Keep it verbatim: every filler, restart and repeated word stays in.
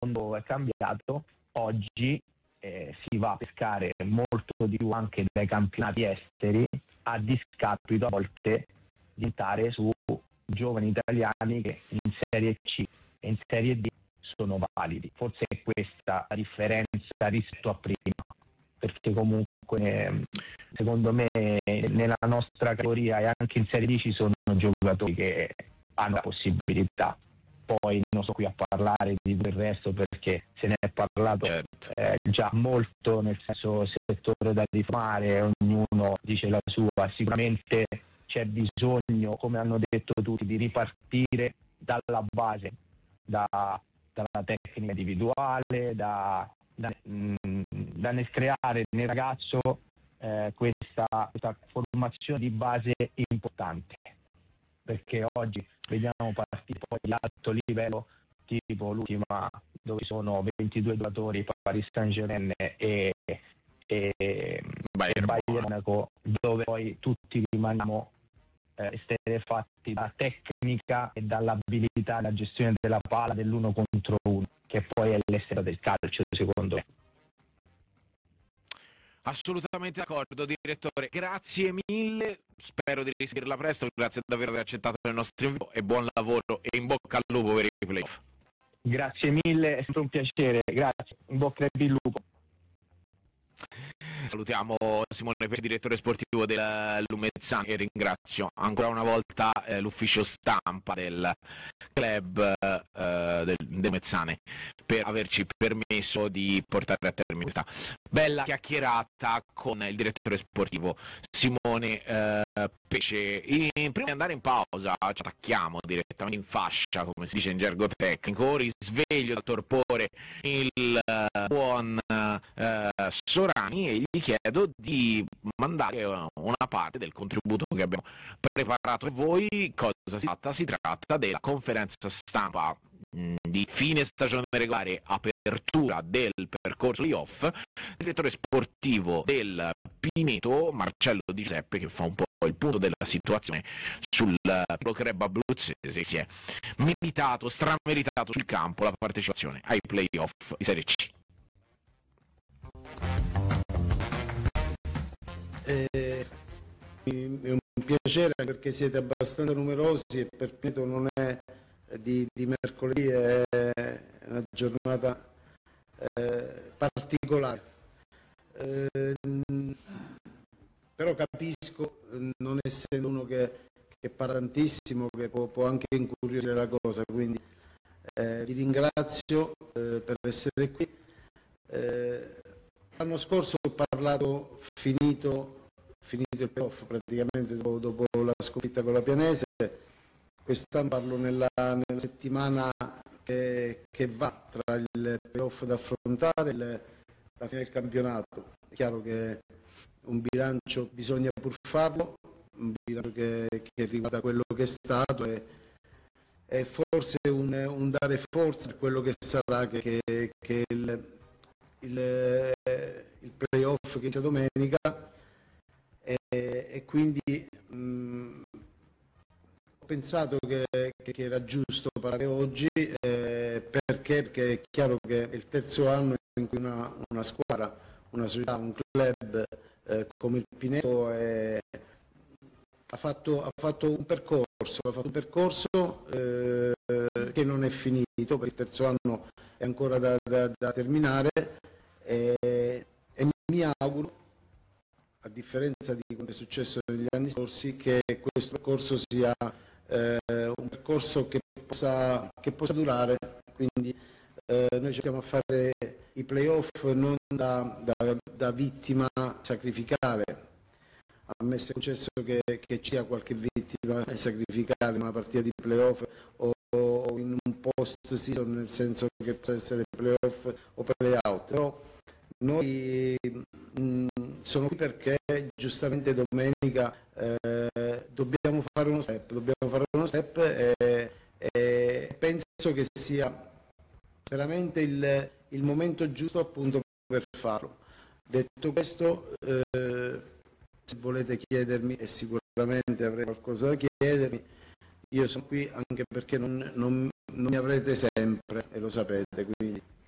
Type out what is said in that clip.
mondo è cambiato, oggi eh, si va a pescare molto di più anche dai campionati esteri, a discapito a volte di puntare su giovani italiani che in Serie C e in Serie D sono validi. Forse è questa la differenza rispetto a prima, perché comunque secondo me nella nostra categoria e anche in Serie D ci sono giocatori che hanno la possibilità. Poi non sto qui a parlare di tutto il resto perché se ne è parlato eh, già molto, nel senso settore da riformare, ognuno dice la sua. Sicuramente c'è bisogno, come hanno detto tutti, di ripartire dalla base, da, dalla tecnica individuale, da, da, mh, da nel creare nel ragazzo eh, questa, questa formazione di base importante, perché oggi vediamo partite poi di alto livello, tipo l'ultima dove sono ventidue giocatori Paris Saint-Germain e, e, Bayern, Bayern Monaco, dove poi tutti rimaniamo eh, esterefatti da tecnica e dall'abilità, la gestione della palla dell'uno contro uno, che poi è l'estero del calcio secondo me. Assolutamente d'accordo, direttore, grazie mille, spero di risentirla presto, grazie davvero per aver accettato il nostro invito e buon lavoro e in bocca al lupo per i playoff. Grazie mille, è sempre un piacere, grazie, in bocca al lupo. Salutiamo Simone Pesce, direttore sportivo del Lumezzane, e ringrazio ancora una volta eh, l'ufficio stampa del club eh, del, del Lumezzane per averci permesso di portare a termine questa bella chiacchierata con il direttore sportivo Simone eh, Pesce. In, prima di andare in pausa ci attacchiamo direttamente in fascia, come si dice in gergo tecnico, risveglio dal torpore il uh, buon uh, Sorani e gli chiedo di mandare una parte del contributo che abbiamo preparato per voi. Cosa si tratta? Si tratta della conferenza stampa mh, di fine stagione regolare, apertura del percorso playoff, il direttore sportivo del Pineto, Marcello Di Giuseppe, che fa un po' il punto della situazione sul club abruzzese. Si è meritato, strameritato sul campo la partecipazione ai playoff di Serie C. Eh, è un piacere perché siete abbastanza numerosi e per Pineto non è di, di mercoledì, è una giornata eh, particolare. Eh, però capisco, non essendo uno che, che parla tantissimo, che può, può anche incuriosire la cosa, quindi eh, vi ringrazio eh, per essere qui. Eh, l'anno scorso ho parlato finito, finito il playoff praticamente dopo, dopo la sconfitta con la Pianese, quest'anno parlo nella, nella settimana che, che va tra il playoff da affrontare e la fine del campionato. È chiaro che un bilancio bisogna pur farlo, un bilancio che, che riguarda quello che è stato e, e forse un, un dare forza per quello che sarà, che, che, che il, il, il playoff che inizia domenica e, e quindi mh, ho pensato che, che era giusto parlare oggi eh, perché, perché è chiaro che è il terzo anno in cui una, una squadra, una società, un club eh, come il Pineto è, ha, fatto, ha fatto un percorso, ha fatto un percorso eh, che non è finito, perché il terzo anno è ancora da, da, da terminare e, e mi auguro, a differenza di quanto è successo negli anni scorsi, che questo percorso sia eh, un percorso che possa, che possa durare, quindi eh, noi cerchiamo a fare i playoff non da, da, da vittima sacrificale. A me è concesso che, che ci sia qualche vittima sacrificale in una partita di playoff o, o in un post season, nel senso che possa essere playoff o playout, però noi mh, sono qui perché giustamente domenica eh, dobbiamo fare uno step, dobbiamo fare uno step e, e penso che sia veramente il, il momento giusto appunto per farlo. Detto questo, eh, se volete chiedermi, e sicuramente avrei qualcosa da chiedermi, io sono qui anche perché non, non, non mi avrete sempre e lo sapete, quindi